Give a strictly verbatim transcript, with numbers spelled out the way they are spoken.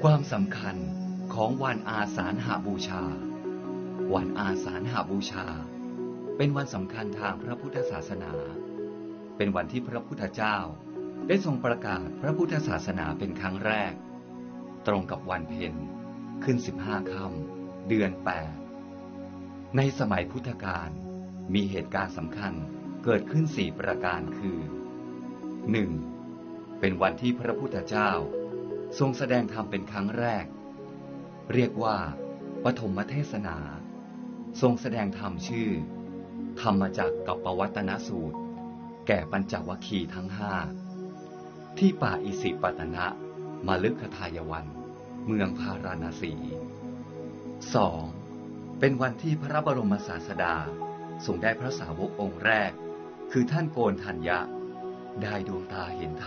ความสำคัญของวันอาสาฬหบูชา วันอาสาฬหบูชาเป็นวันสำคัญทางพระพุทธศาสนา เป็นวันที่พระพุทธเจ้าได้ทรงประกาศพระพุทธศาสนาเป็นครั้งแรกตรงกับวันเพ็ญขึ้นสิบห้าค่ำเดือนแปดในสมัยพุทธกาลมีเหตุการณ์สำคัญเกิดขึ้นสี่ประการคือ หนึ่ง. เป็นวันที่พระพุทธเจ้าทรงแสดงธรรมเป็นครั้งแรกเรียกว่าปฐมเทศนาทรงแสดงธรรมชื่อธรรมจักรกัปปวัตตนสูตรแก่ปัญจวัคคีย์ทั้งห้าที่ป่าอิสิปตนะมฤคทายวันเมืองพาราณสี สอง. เป็นวันที่พระบรมศาสดาทรงได้พระสาวกองค์แรกคือท่านโกณฑัญญะได้ดวงตาเห็นธรรม